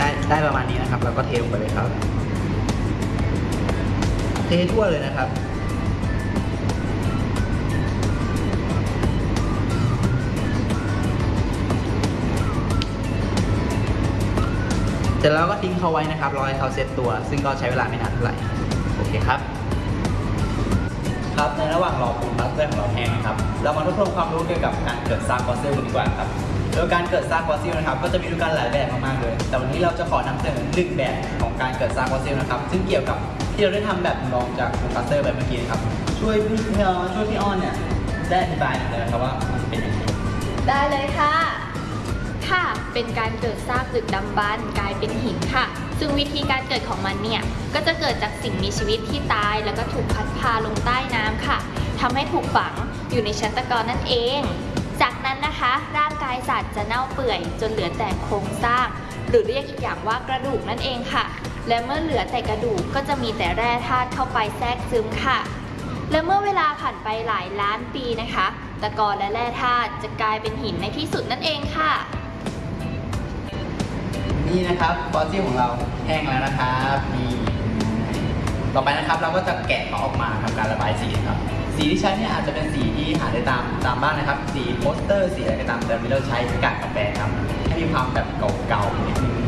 ได้ประมาณนี้นะครับเราก็เทลงไปเลยครับเททั่วเลยนะครับเสร็จแล้วก็ทิ้งเขาไว้นะครับรอให้เขาเซตตัวซึ่งก็ใช้เวลาไม่นานเท่าไหร่โอเคครับครับในระหว่างรอปูนพลาสเตอร์ของเราแห้งนะครับเรามาทบทวนความรู้เกี่ยวกับการเกิดซากฟอสซิลกันดีกว่าครับโดยการเกิดซากฟอสซิลนะครับก็จะมีด้วยกันหลายแบบมากๆเลยแต่วันนี้เราจะขอนำเสนอหนึ่งแบบของการเกิดซากฟอสซิลนะครับซึ่งเกี่ยวกับที่เราได้ทำแบบลองจากปูนพลาสเตอร์ไปเมื่อกี้นะครับช่วยพี่อ้อนเนี่ยได้อธิบายหน่อยได้ไหมครับว่ามันเป็นยังไงได้เลยค่ะค่ะเป็นการเกิดซากดึกดำบรรพ์กลายเป็นหินค่ะซึ่งวิธีการเกิดของมันเนี่ยก็จะเกิดจากสิ่งมีชีวิตที่ตายแล้วก็ถูกพัดพาลงใต้น้ำค่ะทำให้ถูกฝังอยู่ในชั้นตะกอนนั่นเองจากนั้นนะคะร่างกายสัตว์จะเน่าเปื่อยจนเหลือแต่โครงสร้างหรือเรียกอีกอย่างว่ากระดูกนั่นเองค่ะและเมื่อเหลือแต่กระดูกก็จะมีแต่แร่ธาตุเข้าไปแทรกซึมค่ะและเมื่อเวลาผ่านไปหลายล้านปีนะคะตะกอนและแร่ธาตุจะกลายเป็นหินในที่สุดนั่นเองค่ะนี่นะครับฟอสซิลของเราแห้งแล้วนะครับนี่ต่อไปนะครับเราก็จะแกะเขาออกมาทำการระบายสีครับสีที่ใช้เนี่ยอาจจะเป็นสีที่หาได้ตามบ้านนะครับสีโปสเตอร์สีอะไรก็ตามแต่เราใช้กากกาแฟครับให้มีความแบบเก่าๆนิดนึง